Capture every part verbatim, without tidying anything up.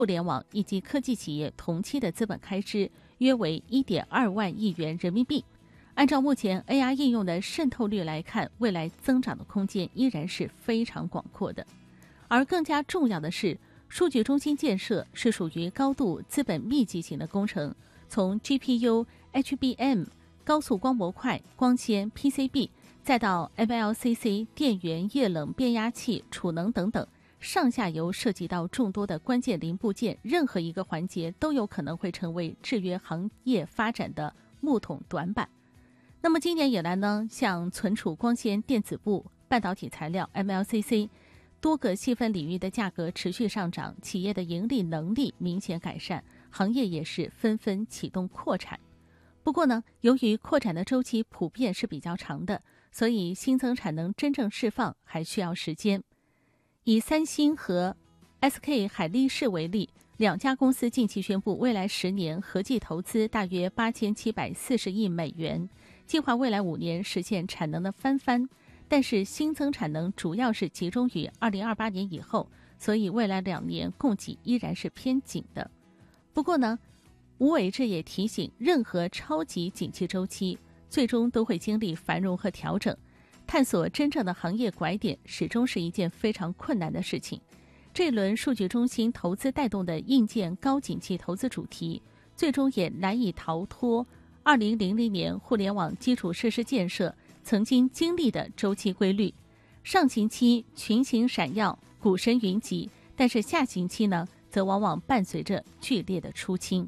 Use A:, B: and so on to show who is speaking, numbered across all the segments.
A: 互联网以及科技企业同期的资本开支约为 一点二万亿元人民币。按照目前 A I 应用的渗透率来看，未来增长的空间依然是非常广阔的。而更加重要的是，数据中心建设是属于高度资本密集型的工程，从 G P U、H B M、高速光模块、光纤、P C B， 再到 M L C C、电源、液冷、变压器、储能等等，上下游涉及到众多的关键零部件，任何一个环节都有可能会成为制约行业发展的木桶短板。那么今年以来呢，像存储光纤电子部、半导体材料 M L C C 多个细分领域的价格持续上涨，企业的盈利能力明显改善，行业也是纷纷启动扩产。不过呢，由于扩展的周期普遍是比较长的，所以新增产能真正释放还需要时间。以三星和 S K 海力士为例，两家公司近期宣布，未来十年合计投资大约八千七百四十亿美元，计划未来五年实现产能的翻番。但是新增产能主要是集中于二零二八年以后，所以未来两年供给依然是偏紧的。不过呢，吴伟志也提醒，任何超级景气周期最终都会经历繁荣和调整，探索真正的行业拐点始终是一件非常困难的事情。这一轮数据中心投资带动的硬件高景气投资主题，最终也难以逃脱二零零零年互联网基础设施建设曾经经历的周期规律。上行期群星闪耀，股神云集，但是下行期呢，则往往伴随着剧烈的出清。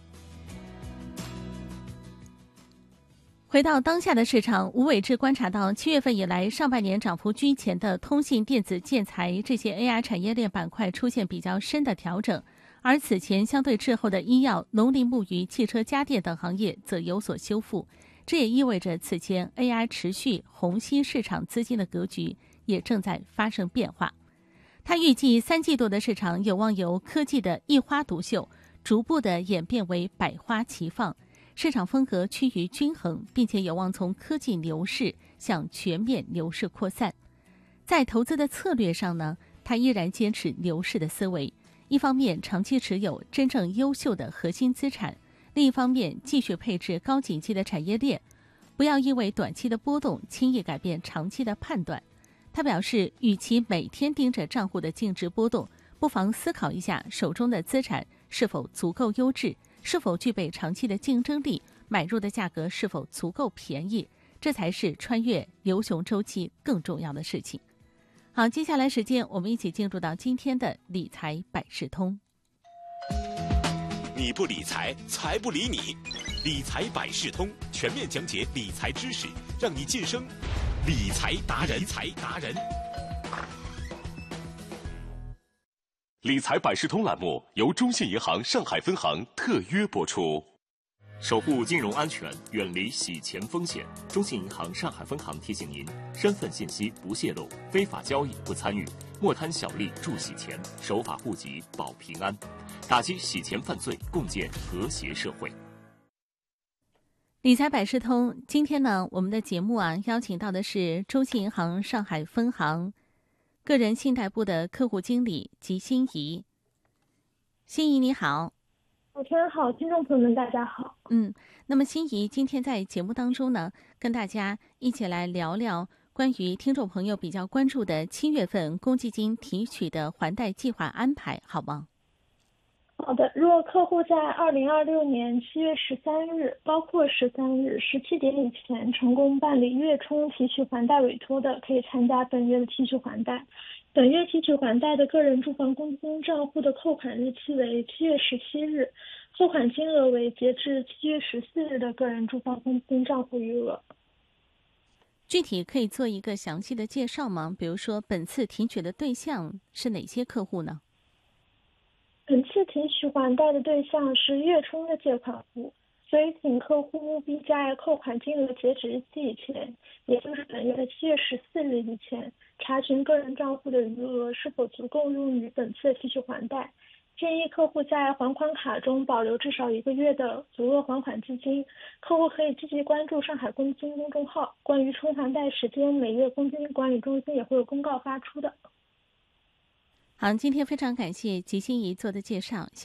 A: 回到当下的市场，吴伟志观察到，七月份以来，上半年涨幅居前的通信、电子、建材这些 A I 产业链板块出现比较深的调整，而此前相对滞后的医药、农林牧渔、汽车家电等行业则有所修复。这也意味着此前 A I 持续虹吸市场资金的格局也正在发生变化。他预计三季度的市场有望由科技的一花独秀，逐步的演变为百花齐放。市场风格趋于均衡，并且有望从科技牛市向全面牛市扩散。在投资的策略上呢，他依然坚持牛市的思维，一方面长期持有真正优秀的核心资产，另一方面继续配置高景气的产业链，不要因为短期的波动轻易改变长期的判断。他表示，与其每天盯着账户的净值波动，不妨思考一下手中的资产是否足够优质，是否具备长期的竞争力，买入的价格是否足够便宜，这才是穿越牛熊周期更重要的事情。好，接下来时间我们一起进入到今天的理财百事通。
B: 你不理财，财不理你。理财百事通全面讲解理财知识，让你晋升理财达人。理财达人。理财百事通栏目由中信银行上海分行特约播出。守护金融安全，远离洗钱风险。中信银行上海分行提醒您：身份信息不泄露，非法交易不参与，莫贪小利助洗钱，守法户籍保平安，打击洗钱犯罪，共建和谐社会。
A: 理财百事通，今天呢，我们的节目啊，邀请到的是中信银行上海分行个人信贷部的客户经理吉心怡。心怡你好。
C: 主持人好，听众朋友们大家好。
A: 嗯，那么心怡今天在节目当中呢，跟大家一起来聊聊关于听众朋友比较关注的七月份公积金提取的还贷计划安排，好吗？
C: 好的，如果客户在二零二六年七月十三日，包括十三日十七点以前成功办理月冲提取还贷委托的，可以参加本月的提取还贷。本月提取还贷的个人住房公积金账户的扣款日期为七月十七日，扣款金额为截至七月十四日的个人住房公积金账户余额。
A: 具体可以做一个详细的介绍吗？比如说本次提取的对象是哪些客户呢？
C: 本次提取还贷的对象是月冲的借款户，所以请客户务必在扣款金额截止日期以前，也就是本月的七月十四日以前，查询个人账户的余额是否足够用于本次的提取还贷。建议客户在还款卡中保留至少一个月的足额还款资金。客户可以积极关注上海公积金公众号，关于冲还贷时间，每月公积金管理中心也会有公告发出的。
A: 好，今天非常感谢吉心怡做的介绍。